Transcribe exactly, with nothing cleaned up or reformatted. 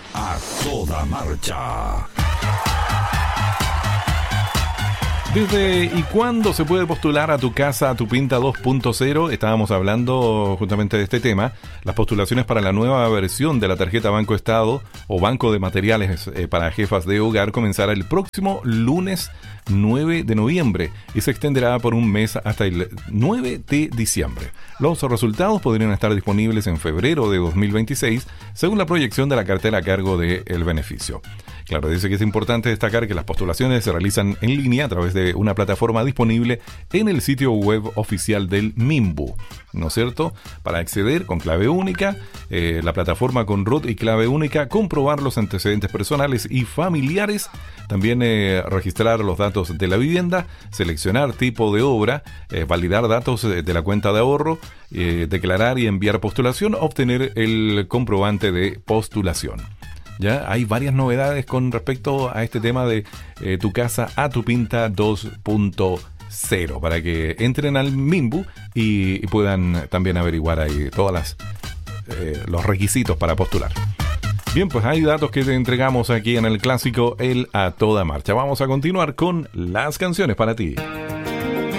A toda marcha. Desde y cuándo se puede postular a tu casa, a tu pinta dos punto cero, estábamos hablando justamente de este tema. Las postulaciones para la nueva versión de la tarjeta Banco Estado o Banco de Materiales eh, para Jefas de Hogar comenzará el próximo lunes nueve de noviembre y se extenderá por un mes hasta el nueve de diciembre. Los resultados podrían estar disponibles en febrero de dos mil veintiséis, según la proyección de la cartera a cargo del beneficio. Claro, dice que es importante destacar que las postulaciones se realizan en línea a través de una plataforma disponible en el sitio web oficial del MIMBU, ¿no es cierto? Para acceder con clave única, eh, la plataforma con root y clave única, comprobar los antecedentes personales y familiares, también eh, registrar los datos de la vivienda, seleccionar tipo de obra, eh, validar datos de la cuenta de ahorro, eh, declarar y enviar postulación, obtener el comprobante de postulación. Ya hay varias novedades con respecto a este tema de eh, tu casa a tu pinta dos punto cero para que entren al MIMBU y, y puedan también averiguar ahí todas las eh, los requisitos para postular. Bien, pues hay datos que te entregamos aquí en el clásico El A Toda Marcha. Vamos a continuar con las canciones para ti.